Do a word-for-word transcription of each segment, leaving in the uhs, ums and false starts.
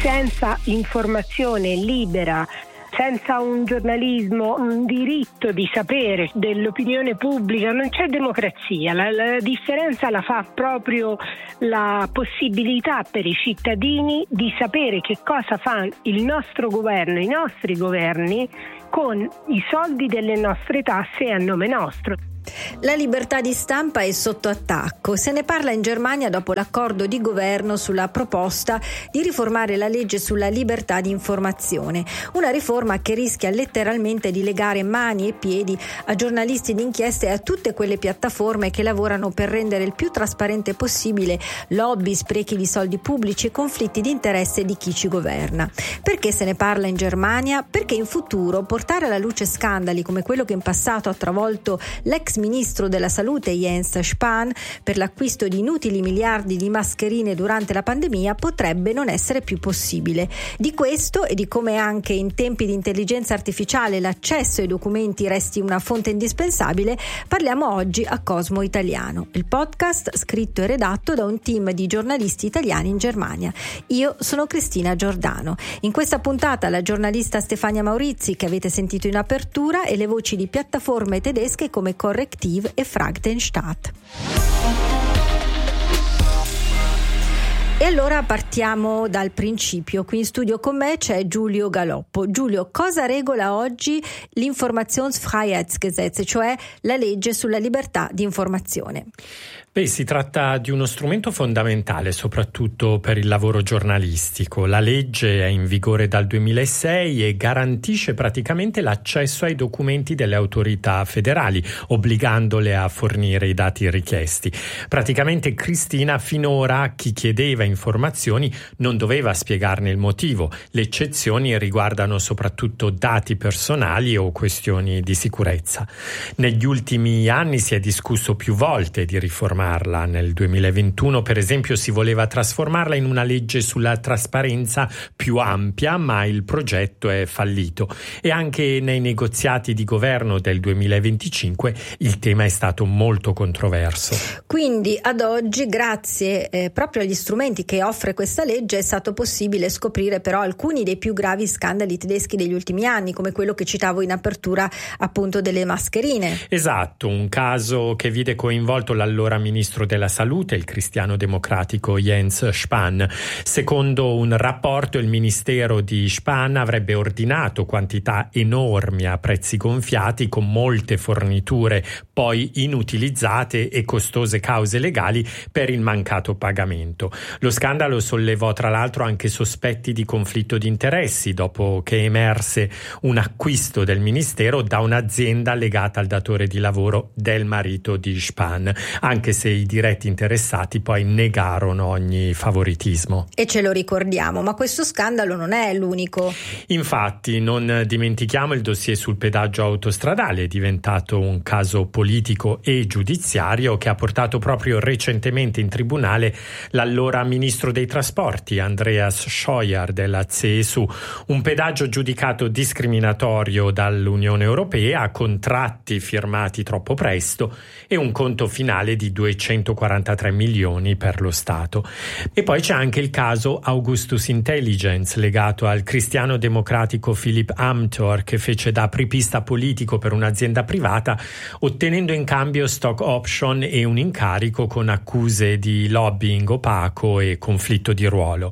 senza informazione libera, senza un giornalismo, un diritto di sapere dell'opinione pubblica, non c'è democrazia. La, la differenza la fa proprio la possibilità per i cittadini di sapere che cosa fa il nostro governo, i nostri governi, con i soldi delle nostre tasse a nome nostro. La libertà di stampa è sotto attacco. Se ne parla in Germania dopo l'accordo di governo sulla proposta di riformare la legge sulla libertà di informazione. Una riforma che rischia letteralmente di legare mani e piedi a giornalisti d'inchiesta e a tutte quelle piattaforme che lavorano per rendere il più trasparente possibile lobby, sprechi di soldi pubblici e conflitti di interesse di chi ci governa. Perché se ne parla in Germania? Perché in futuro portare alla luce scandali come quello che in passato ha travolto l'ex ministro della salute Jens Spahn per l'acquisto di inutili miliardi di mascherine durante la pandemia potrebbe non essere più possibile. Di questo e di come anche in tempi di intelligenza artificiale l'accesso ai documenti resti una fonte indispensabile parliamo oggi a Cosmo Italiano, il podcast scritto e redatto da un team di giornalisti italiani in Germania. Io sono Cristina Giordano. In questa puntata la giornalista Stefania Maurizi, che avete sentito in apertura, e le voci di piattaforme tedesche come Correctiv e Frag den Staat. E allora partiamo dal principio. Qui in studio con me c'è Giulio Galoppo. Giulio, cosa regola oggi l'Informationsfreiheitsgesetz, cioè la legge sulla libertà di informazione? Beh, si tratta di uno strumento fondamentale soprattutto per il lavoro giornalistico. La legge è in vigore dal duemilasei e garantisce praticamente l'accesso ai documenti delle autorità federali, obbligandole a fornire i dati richiesti. Praticamente, Cristina, finora chi chiedeva informazioni non doveva spiegarne il motivo. Le eccezioni riguardano soprattutto dati personali o questioni di sicurezza. Negli ultimi anni si è discusso più volte di riformare. Nel duemilaventuno, per esempio, si voleva trasformarla in una legge sulla trasparenza più ampia, ma il progetto è fallito. E anche nei negoziati di governo del duemilaventicinque il tema è stato molto controverso. Quindi ad oggi, grazie eh, proprio agli strumenti che offre questa legge, è stato possibile scoprire però alcuni dei più gravi scandali tedeschi degli ultimi anni, come quello che citavo in apertura, appunto, delle mascherine. Esatto, un caso che vide coinvolto l'allora ministro della salute, il cristiano democratico Jens Spahn. Secondo un rapporto, il ministero di Spahn avrebbe ordinato quantità enormi a prezzi gonfiati, con molte forniture poi inutilizzate e costose cause legali per il mancato pagamento. Lo scandalo sollevò tra l'altro anche sospetti di conflitto di interessi dopo che emerse un acquisto del ministero da un'azienda legata al datore di lavoro del marito di Spahn, anche se i diretti interessati poi negarono ogni favoritismo. E ce lo ricordiamo, ma questo scandalo non è l'unico. Infatti, non dimentichiamo il dossier sul pedaggio autostradale, è diventato un caso politico e giudiziario che ha portato proprio recentemente in tribunale l'allora ministro dei trasporti Andreas Scheuer della C S U. Un pedaggio giudicato discriminatorio dall'Unione Europea, contratti firmati troppo presto e un conto finale di duecentoquarantatré milioni per lo Stato. E poi c'è anche il caso Augustus Intelligence, legato al cristiano democratico Philipp Amthor, che fece da apripista politico per un'azienda privata, ottenendo in cambio stock option e un incarico con accuse di lobbying opaco e conflitto di ruolo.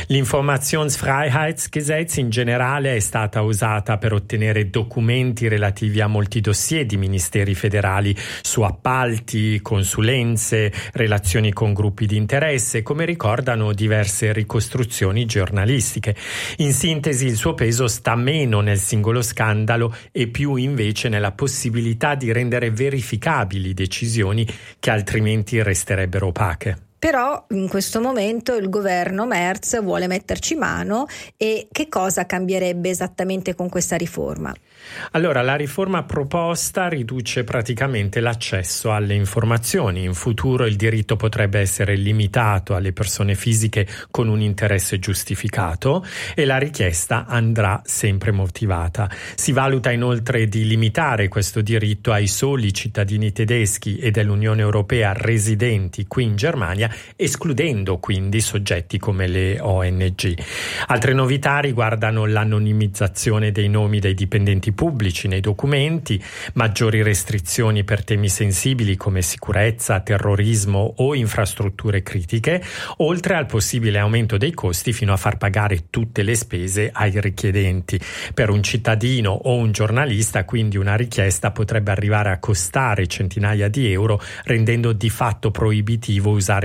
L'Informationsfreiheitsgesetz in generale è stata usata per ottenere documenti relativi a molti dossier di ministeri federali su appalti, consulenze, relazioni con gruppi di interesse, come ricordano diverse ricostruzioni giornalistiche. In sintesi, il suo peso sta meno nel singolo scandalo e più invece nella possibilità di rendere verificabili decisioni che altrimenti resterebbero opache. Però in questo momento il governo Merz vuole metterci mano, e che cosa cambierebbe esattamente con questa riforma? Allora, la riforma proposta riduce praticamente l'accesso alle informazioni. In futuro il diritto potrebbe essere limitato alle persone fisiche con un interesse giustificato e la richiesta andrà sempre motivata. Si valuta inoltre di limitare questo diritto ai soli cittadini tedeschi e dell'Unione Europea residenti qui in Germania, escludendo quindi soggetti come le O N G. Altre novità riguardano l'anonimizzazione dei nomi dei dipendenti pubblici nei documenti, maggiori restrizioni per temi sensibili come sicurezza, terrorismo o infrastrutture critiche, oltre al possibile aumento dei costi fino a far pagare tutte le spese ai richiedenti. Per un cittadino o un giornalista, quindi, una richiesta potrebbe arrivare a costare centinaia di euro, rendendo di fatto proibitivo usare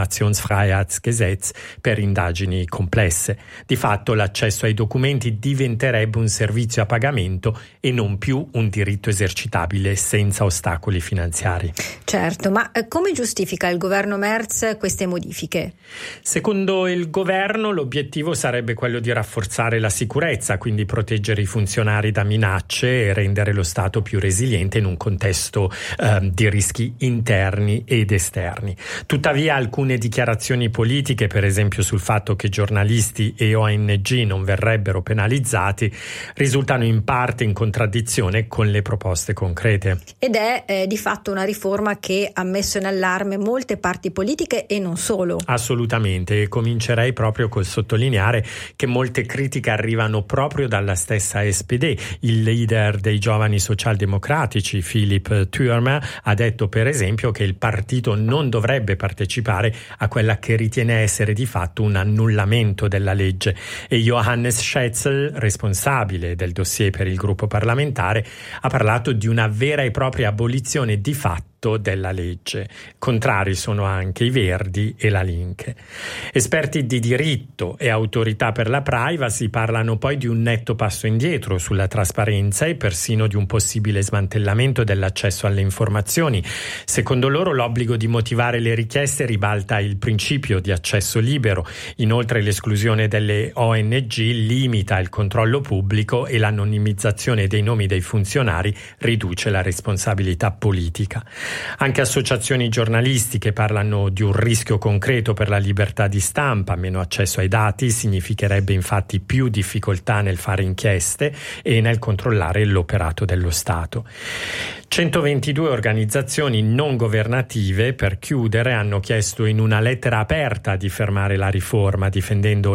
l'Informationsfreiheitsgesetz per indagini complesse. Di fatto l'accesso ai documenti diventerebbe un servizio a pagamento e non più un diritto esercitabile senza ostacoli finanziari. Certo, ma come giustifica il governo Merz queste modifiche? Secondo il governo l'obiettivo sarebbe quello di rafforzare la sicurezza, quindi proteggere i funzionari da minacce e rendere lo Stato più resiliente in un contesto eh, di rischi interni ed esterni. Tuttavia alcune dichiarazioni politiche, per esempio sul fatto che giornalisti e O N G non verrebbero penalizzati, risultano in parte in contraddizione con le proposte concrete. Ed è eh, di fatto una riforma che ha messo in allarme molte parti politiche e non solo. Assolutamente, e comincerei proprio col sottolineare che molte critiche arrivano proprio dalla stessa S P D. Il leader dei giovani socialdemocratici, Philipp Thürmer, ha detto per esempio che il partito non dovrebbe partecipare a quella che ritiene essere di fatto un annullamento della legge, e Johannes Schätzl, responsabile del dossier per il gruppo parlamentare, ha parlato di una vera e propria abolizione di fatto della legge. Contrari sono anche i Verdi e la Linke. Esperti di diritto e autorità per la privacy parlano poi di un netto passo indietro sulla trasparenza e persino di un possibile smantellamento dell'accesso alle informazioni. Secondo loro l'obbligo di motivare le richieste ribalta il principio di accesso libero. Inoltre l'esclusione delle O N G limita il controllo pubblico e l'anonimizzazione dei nomi dei funzionari riduce la responsabilità politica. Anche associazioni giornalistiche parlano di un rischio concreto per la libertà di stampa. Meno accesso ai dati significherebbe infatti più difficoltà nel fare inchieste e nel controllare l'operato dello Stato. centoventidue organizzazioni non governative, per chiudere, hanno chiesto in una lettera aperta di fermare la riforma, difendendo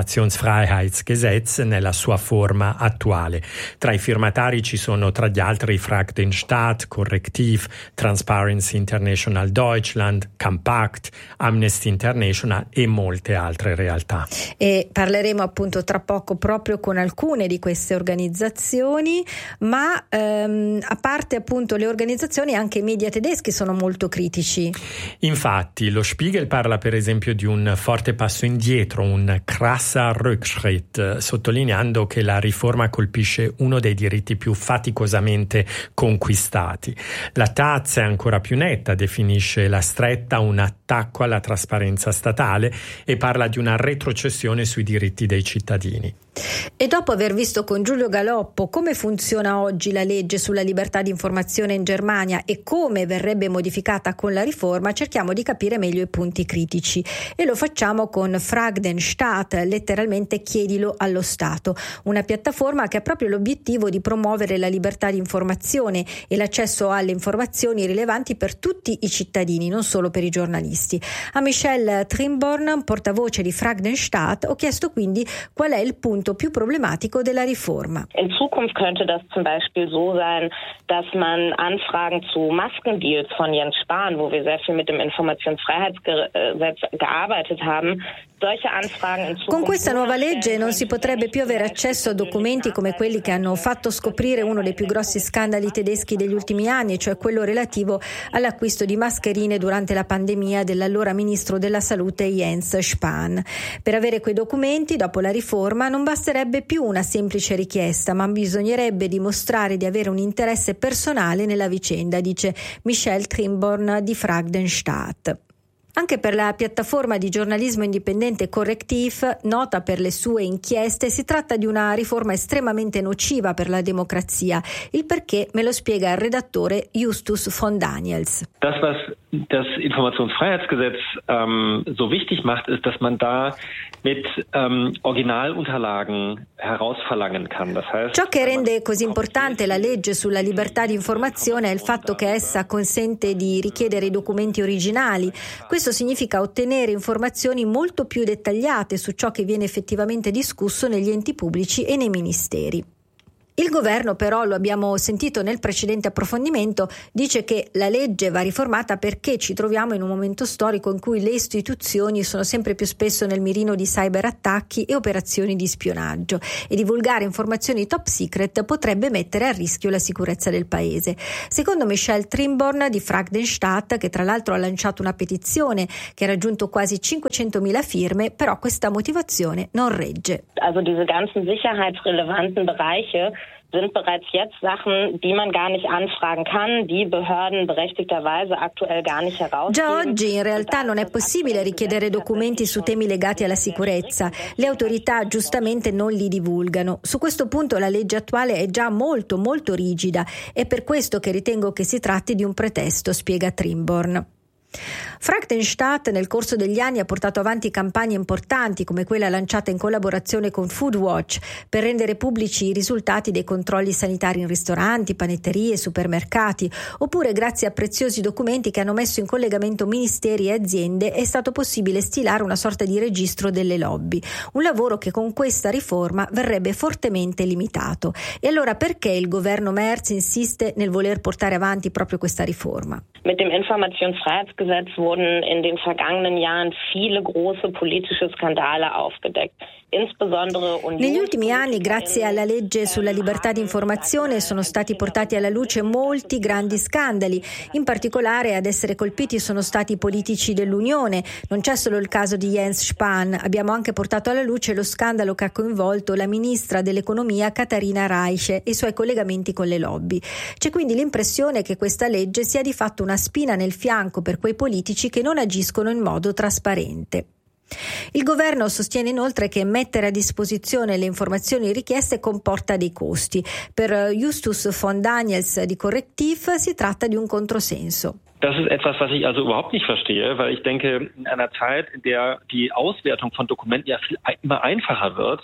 l'Informationsfreiheitsgesetz nella sua forma attuale. Tra i firmatari ci sono tra gli altri Frag den Staat, Correctiv, Transparency International Deutschland, Campact, Amnesty International e molte altre realtà. E parleremo appunto tra poco proprio con alcune di queste organizzazioni, ma ehm, a parte appunto le organizzazioni, anche i media tedeschi sono molto critici. Infatti lo Spiegel parla per esempio di un forte passo indietro, un krasser Rückschritt, sottolineando che la riforma colpisce uno dei diritti più faticosamente conquistati. La Taz è ancora più netta, definisce la stretta un attacco alla trasparenza statale e parla di una retrocessione sui diritti dei cittadini. E dopo aver visto con Giulio Galoppo come funziona oggi la legge sulla libertà di informazione in Germania e come verrebbe modificata con la riforma, cerchiamo di capire meglio i punti critici e lo facciamo con Frag den Staat, letteralmente chiedilo allo Stato, una piattaforma che ha proprio l'obiettivo di promuovere la libertà di informazione e l'accesso alle informazioni rilevanti per tutti i cittadini, non solo per i giornalisti. A Michelle Trimborn, portavoce di Frag den Staat, ho chiesto quindi qual è il punto più problematico della riforma. In Zukunft könnte das zum Beispiel so sein, dass man Anfragen zu Maskendeals von Jens Spahn, wo wir sehr viel mit dem Informationsfreiheitsgesetz gearbeitet haben, Con questa nuova legge non si potrebbe più avere accesso a documenti come quelli che hanno fatto scoprire uno dei più grossi scandali tedeschi degli ultimi anni, cioè quello relativo all'acquisto di mascherine durante la pandemia dell'allora ministro della Salute Jens Spahn. Per avere quei documenti, dopo la riforma, non basterebbe più una semplice richiesta, ma bisognerebbe dimostrare di avere un interesse personale nella vicenda, dice Michelle Trimborn di Frag den Staat. Anche per la piattaforma di giornalismo indipendente Correctiv, nota per le sue inchieste, si tratta di una riforma estremamente nociva per la democrazia. Il perché me lo spiega il redattore Justus von Daniels. Das, was das Informationsfreiheitsgesetz ähm, so wichtig macht, ist, dass man da mit ähm, Originalunterlagen herausverlangen kann. Das heißt, ciò che rende così importante la legge sulla libertà di informazione è il fatto che essa consente di richiedere i documenti originali. Questo significa ottenere informazioni molto più dettagliate su ciò che viene effettivamente discusso negli enti pubblici e nei ministeri. Il governo però, lo abbiamo sentito nel precedente approfondimento, dice che la legge va riformata perché ci troviamo in un momento storico in cui le istituzioni sono sempre più spesso nel mirino di cyberattacchi e operazioni di spionaggio e divulgare informazioni top secret potrebbe mettere a rischio la sicurezza del paese. Secondo Michelle Trimborn di Fragdenstadt, che tra l'altro ha lanciato una petizione che ha raggiunto quasi cinquecentomila firme, però questa motivazione non regge. Also diese ganzen sicherheitsrelevanten Bereiche sind bereits jetzt Sachen, die man gar nicht anfragen kann, die Behörden berechtigterweise aktuell gar nicht herausgeben. Già oggi in realtà non è possibile richiedere documenti su temi legati alla sicurezza. Le autorità giustamente non li divulgano. Su questo punto la legge attuale è già molto molto rigida. È per questo che ritengo che si tratti di un pretesto, spiega Trimborn. Fragdenstadt nel corso degli anni ha portato avanti campagne importanti come quella lanciata in collaborazione con Foodwatch per rendere pubblici i risultati dei controlli sanitari in ristoranti, panetterie, supermercati, oppure grazie a preziosi documenti che hanno messo in collegamento ministeri e aziende è stato possibile stilare una sorta di registro delle lobby, un lavoro che con questa riforma verrebbe fortemente limitato. E allora perché il governo Merz insiste nel voler portare avanti proprio questa riforma? Mit dem Informationsfreiheitsgesetz wurden in den vergangenen Jahren viele große politische Skandale aufgedeckt. Negli ultimi anni, grazie alla legge sulla libertà di informazione, sono stati portati alla luce molti grandi scandali. In particolare, ad essere colpiti sono stati i politici dell'Unione. Non c'è solo il caso di Jens Spahn, abbiamo anche portato alla luce lo scandalo che ha coinvolto la ministra dell'economia Katharina Reich e i suoi collegamenti con le lobby. C'è quindi l'impressione che questa legge sia di fatto una spina nel fianco per quei politici che non agiscono in modo trasparente. Il governo sostiene inoltre che mettere a disposizione le informazioni richieste comporta dei costi. Per Justus von Daniels di Correctiv si tratta di un controsenso. Das ist etwas, was ich also überhaupt nicht verstehe, weil ich denke, in einer Zeit, in der die Auswertung von Dokumenten ja viel immer einfacher wird.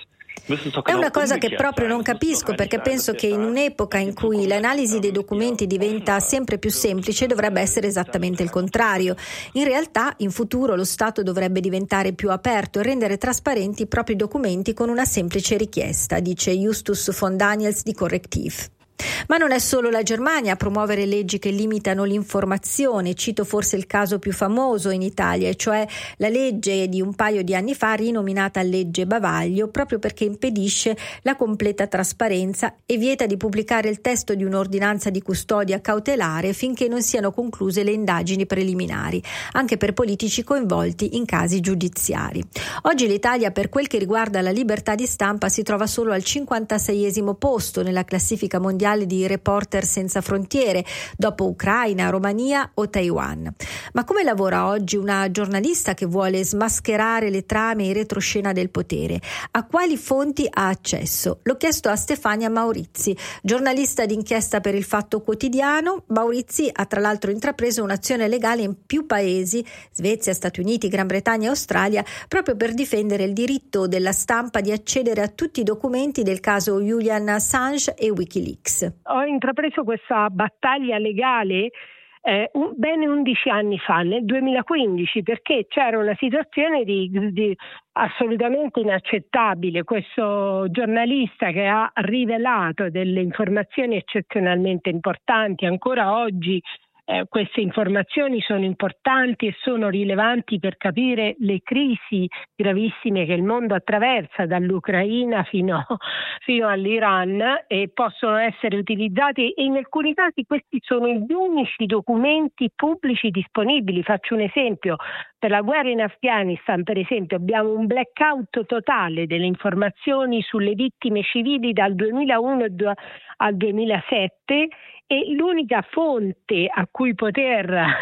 È una cosa che proprio non capisco, perché penso che in un'epoca in cui l'analisi dei documenti diventa sempre più semplice dovrebbe essere esattamente il contrario. In realtà, in futuro lo Stato dovrebbe diventare più aperto e rendere trasparenti i propri documenti con una semplice richiesta, dice Justus von Daniels di Correctiv. Ma non è solo la Germania a promuovere leggi che limitano l'informazione. Cito forse il caso più famoso in Italia, e cioè la legge di un paio di anni fa rinominata legge Bavaglio, proprio perché impedisce la completa trasparenza e vieta di pubblicare il testo di un'ordinanza di custodia cautelare finché non siano concluse le indagini preliminari, anche per politici coinvolti in casi giudiziari. Oggi l'Italia, per quel che riguarda la libertà di stampa, si trova solo al cinquantaseiesimo posto nella classifica mondiale di Reporter Senza Frontiere, dopo Ucraina, Romania o Taiwan. Ma come lavora oggi una giornalista che vuole smascherare le trame e i retroscena del potere? A quali fonti ha accesso? L'ho chiesto a Stefania Maurizi, giornalista d'inchiesta per Il Fatto Quotidiano. Maurizi ha tra l'altro intrapreso un'azione legale in più paesi, Svezia, Stati Uniti, Gran Bretagna e Australia, proprio per difendere il diritto della stampa di accedere a tutti i documenti del caso Julian Assange e Wikileaks. Ho intrapreso questa battaglia legale eh, un, bene undici anni fa, nel duemilaquindici, perché c'era una situazione di, di assolutamente inaccettabile. Questo giornalista che ha rivelato delle informazioni eccezionalmente importanti, ancora oggi Eh, queste informazioni sono importanti e sono rilevanti per capire le crisi gravissime che il mondo attraversa, dall'Ucraina fino, fino all'Iran, e possono essere utilizzati, e in alcuni casi questi sono gli unici documenti pubblici disponibili. Faccio un esempio: per la guerra in Afghanistan, per esempio, abbiamo un blackout totale delle informazioni sulle vittime civili dal duemilauno al duemilasette, e l'unica fonte a cui poter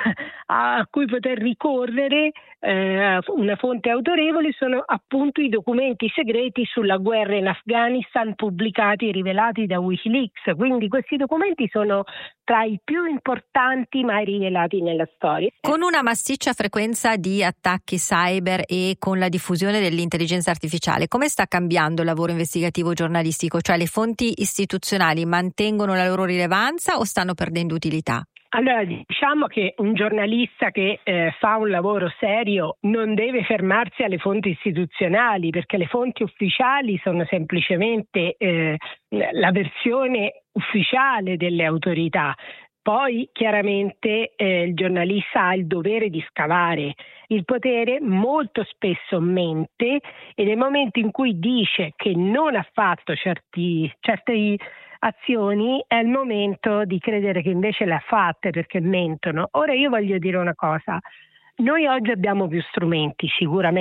a cui poter ricorrere, eh, una fonte autorevole, sono appunto i documenti segreti sulla guerra in Afghanistan pubblicati e rivelati da Wikileaks. Quindi questi documenti sono tra i più importanti mai rivelati nella storia. Con una massiccia frequenza di attacchi cyber e con la diffusione dell'intelligenza artificiale, come sta cambiando il lavoro investigativo giornalistico? Cioè, le fonti istituzionali mantengono la loro rilevanza o stanno perdendo utilità? Allora, diciamo che un giornalista che eh, fa un lavoro serio non deve fermarsi alle fonti istituzionali, perché le fonti ufficiali sono semplicemente eh, la versione ufficiale delle autorità. Poi chiaramente eh, il giornalista ha il dovere di scavare. Il potere molto spesso mente e nel momento in cui dice che non ha fatto certi, certi azioni è il momento di credere che invece le ha fatte, perché mentono. Ora io voglio dire una cosa: noi oggi abbiamo più strumenti sicuramente